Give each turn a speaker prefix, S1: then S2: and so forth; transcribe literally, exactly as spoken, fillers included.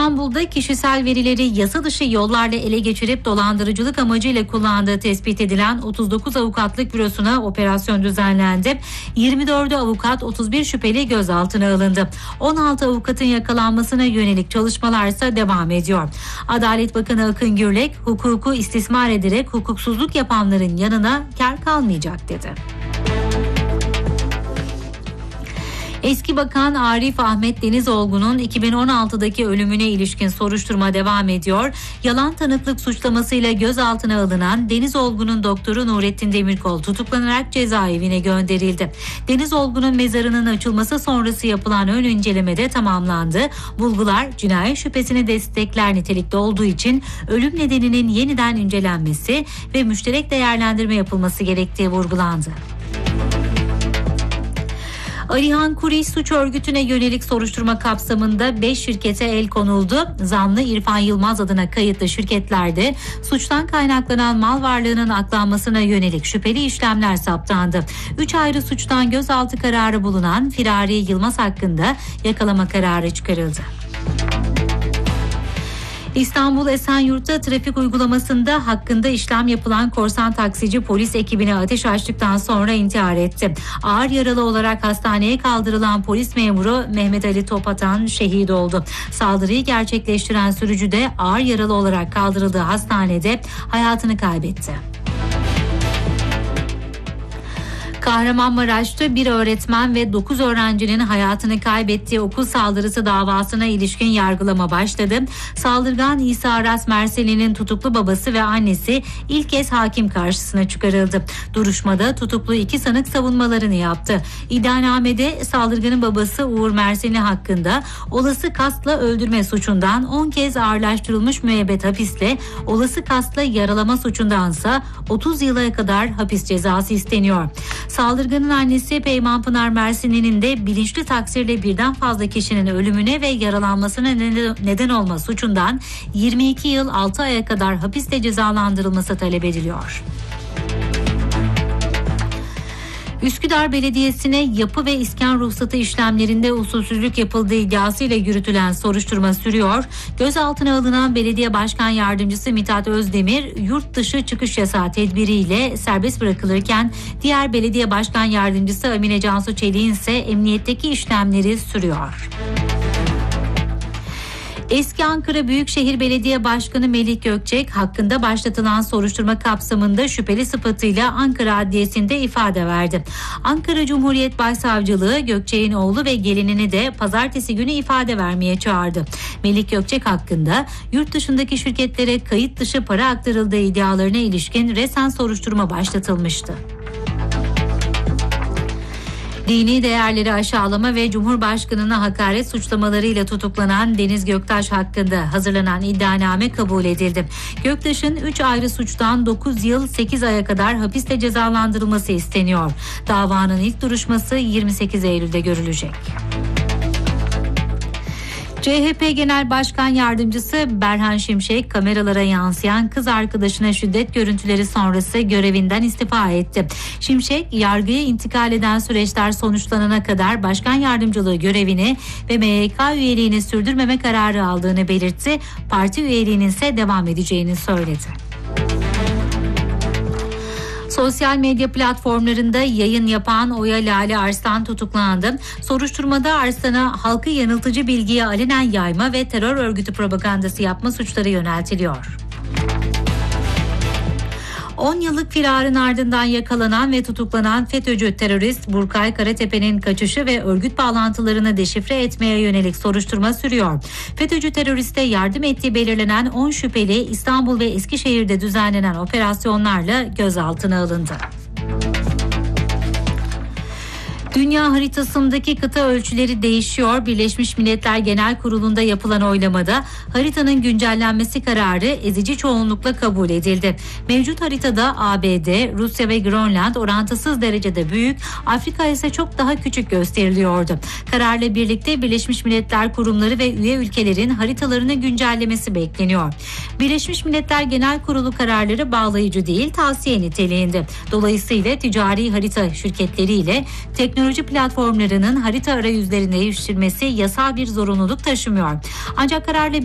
S1: İstanbul'da kişisel verileri yasa dışı yollarla ele geçirip dolandırıcılık amacıyla kullandığı tespit edilen otuz dokuz avukatlık bürosuna operasyon düzenlendi. yirmi dördü avukat, otuz bir şüpheli gözaltına alındı. on altı avukatın yakalanmasına yönelik çalışmalar ise devam ediyor. Adalet Bakanı Akın Gürlek, hukuku istismar ederek hukuksuzluk yapanların yanına kar kalmayacak dedi. Eski Bakan Arif Ahmet Denizolgu'nun iki bin on altıdaki ölümüne ilişkin soruşturma devam ediyor. Yalan tanıklık suçlamasıyla gözaltına alınan Denizolgu'nun doktoru Nurettin Demirkol tutuklanarak cezaevine gönderildi. Denizolgu'nun mezarının açılması sonrası yapılan ön incelemede tamamlandı. Bulgular cinayet şüphesini destekler nitelikte olduğu için ölüm nedeninin yeniden incelenmesi ve müşterek değerlendirme yapılması gerektiği vurgulandı. Alihan Kuriş suç örgütüne yönelik soruşturma kapsamında beş şirkete el konuldu. Zanlı İrfan Yılmaz adına kayıtlı şirketlerde suçtan kaynaklanan mal varlığının aklanmasına yönelik şüpheli işlemler saptandı. üç ayrı suçtan gözaltı kararı bulunan Firari Yılmaz hakkında yakalama kararı çıkarıldı. İstanbul Esenyurt'ta trafik uygulamasında hakkında işlem yapılan korsan taksici polis ekibine ateş açtıktan sonra intihar etti. Ağır yaralı olarak hastaneye kaldırılan polis memuru Mehmet Ali Topatan şehit oldu. Saldırıyı gerçekleştiren sürücü de ağır yaralı olarak kaldırıldığı hastanede hayatını kaybetti. Kahramanmaraş'ta bir öğretmen ve dokuz öğrencinin hayatını kaybettiği okul saldırısı davasına ilişkin yargılama başladı. Saldırgan İsa Aras Merseli'nin tutuklu babası ve annesi ilk kez hakim karşısına çıkarıldı. Duruşmada tutuklu iki sanık savunmalarını yaptı. İddianamede saldırganın babası Uğur Merseli hakkında olası kastla öldürme suçundan on kez ağırlaştırılmış müebbet hapisle, olası kastla yaralama suçundansa otuz yıla kadar hapis cezası isteniyor. Saldırganın annesi Peyman Pınar Mersinli'nin de bilinçli taksirle birden fazla kişinin ölümüne ve yaralanmasına neden olma suçundan yirmi iki yıl altı aya kadar hapiste cezalandırılması talep ediliyor. Üsküdar Belediyesi'ne yapı ve iskan ruhsatı işlemlerinde usulsüzlük yapıldığı iddiasıyla yürütülen soruşturma sürüyor. Gözaltına alınan Belediye Başkan Yardımcısı Mithat Özdemir, yurt dışı çıkış yasağı tedbiriyle serbest bırakılırken diğer Belediye Başkan Yardımcısı Amine Cansu Çelik'in ise emniyetteki işlemleri sürüyor. Eski Ankara Büyükşehir Belediye Başkanı Melih Gökçek hakkında başlatılan soruşturma kapsamında şüpheli sıfatıyla Ankara Adliyesi'nde ifade verdi. Ankara Cumhuriyet Başsavcılığı Gökçek'in oğlu ve gelinini de pazartesi günü ifade vermeye çağırdı. Melih Gökçek hakkında yurt dışındaki şirketlere kayıt dışı para aktarıldığı iddialarına ilişkin resen soruşturma başlatılmıştı. Dini değerleri aşağılama ve Cumhurbaşkanı'na hakaret suçlamalarıyla tutuklanan Deniz Göktaş hakkında hazırlanan iddianame kabul edildi. Göktaş'ın üç ayrı suçtan dokuz yıl sekiz aya kadar hapiste cezalandırılması isteniyor. Davanın ilk duruşması yirmi sekiz Eylül'de görülecek. C H P Genel Başkan Yardımcısı Berhan Şimşek kameralara yansıyan kız arkadaşına şiddet görüntüleri sonrası görevinden istifa etti. Şimşek yargıya intikal eden süreçler sonuçlanana kadar başkan yardımcılığı görevini ve M Y K üyeliğini sürdürmeme kararı aldığını belirtti. Parti üyeliğinin ise devam edeceğini söyledi. Sosyal medya platformlarında yayın yapan Oya Lale Arslan tutuklandı. Soruşturmada Arslan'a halkı yanıltıcı bilgiye alenen yayma ve terör örgütü propagandası yapma suçları yöneltiliyor. on yıllık firarın ardından yakalanan ve tutuklanan FETÖ'cü terörist Burkay Karatepe'nin kaçışı ve örgüt bağlantılarını deşifre etmeye yönelik soruşturma sürüyor. FETÖ'cü teröriste yardım ettiği belirlenen on şüpheli İstanbul ve Eskişehir'de düzenlenen operasyonlarla gözaltına alındı. Dünya haritasındaki kıta ölçüleri değişiyor. Birleşmiş Milletler Genel Kurulu'nda yapılan oylamada haritanın güncellenmesi kararı ezici çoğunlukla kabul edildi. Mevcut haritada A B D, Rusya ve Grönland orantısız derecede büyük, Afrika ise çok daha küçük gösteriliyordu. Kararla birlikte Birleşmiş Milletler kurumları ve üye ülkelerin haritalarını güncellemesi bekleniyor. Birleşmiş Milletler Genel Kurulu kararları bağlayıcı değil, tavsiye niteliğinde. Dolayısıyla ticari harita şirketleriyle teknoloji platformlarının harita arayüzlerini değiştirmesi yasal bir zorunluluk taşımıyor. Ancak kararla